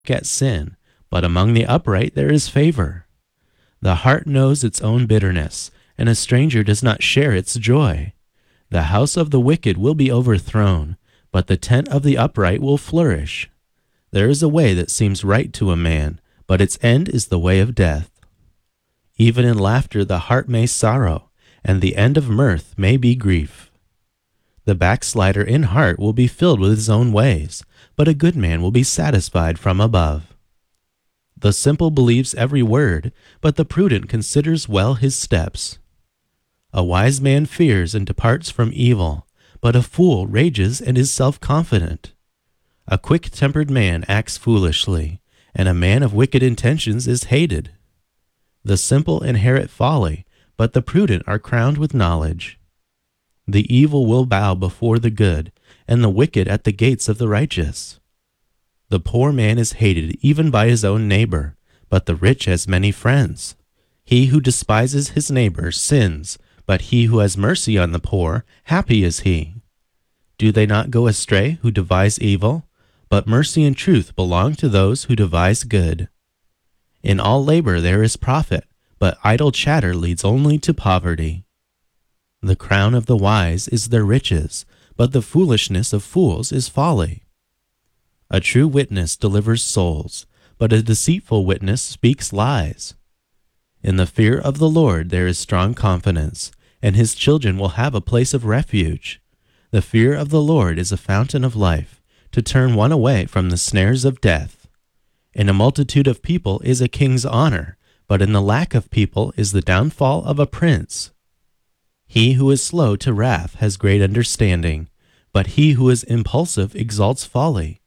at sin, but among the upright there is favor. The heart knows its own bitterness, and a stranger does not share its joy. The house of the wicked will be overthrown, but the tent of the upright will flourish. There is a way that seems right to a man, but its end is the way of death. Even in laughter the heart may sorrow, and the end of mirth may be grief. The backslider in heart will be filled with his own ways, but a good man will be satisfied from above. The simple believes every word, but the prudent considers well his steps. A wise man fears and departs from evil, but a fool rages and is self-confident. A quick-tempered man acts foolishly, and a man of wicked intentions is hated. The simple inherit folly, but the prudent are crowned with knowledge. The evil will bow before the good, and the wicked at the gates of the righteous. The poor man is hated even by his own neighbor, but the rich has many friends. He who despises his neighbor sins, but he who has mercy on the poor, happy is he. Do they not go astray who devise evil? But mercy and truth belong to those who devise good. In all labor there is profit, but idle chatter leads only to poverty. The crown of the wise is their riches, but the foolishness of fools is folly. A true witness delivers souls, but a deceitful witness speaks lies. In the fear of the Lord there is strong confidence, and his children will have a place of refuge. The fear of the Lord is a fountain of life, to turn one away from the snares of death. In a multitude of people is a king's honor, but in the lack of people is the downfall of a prince. He who is slow to wrath has great understanding, but he who is impulsive exalts folly.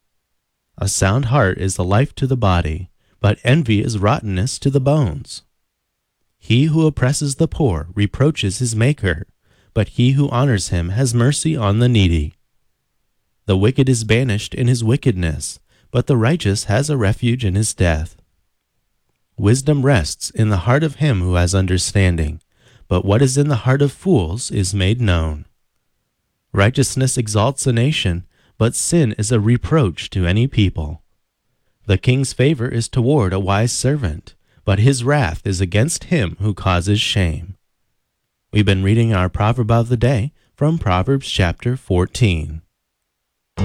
A sound heart is the life to the body, but envy is rottenness to the bones. He who oppresses the poor reproaches his Maker, but he who honors him has mercy on the needy. The wicked is banished in his wickedness, but the righteous has a refuge in his death. Wisdom rests in the heart of him who has understanding, but what is in the heart of fools is made known. Righteousness exalts a nation, but sin is a reproach to any people. The king's favor is toward a wise servant, but his wrath is against him who causes shame. We've been reading our proverb of the day from Proverbs chapter 14.